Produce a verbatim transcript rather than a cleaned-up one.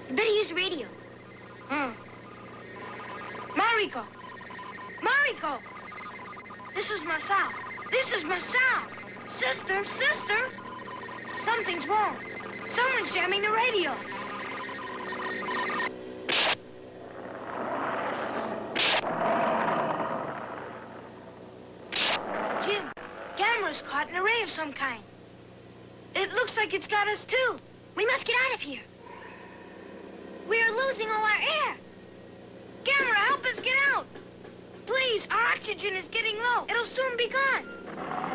You better use the radio. Hmm. Mariko! Mariko! This is Masao. This is Masao. Sister, sister! Something's wrong. Someone's jamming the radio. Jim, camera's caught an array of some kind. It looks like it's got us too. We must get out of here. We are losing all our air. Camera, help us get out. Please, our oxygen is getting low. It'll soon be gone.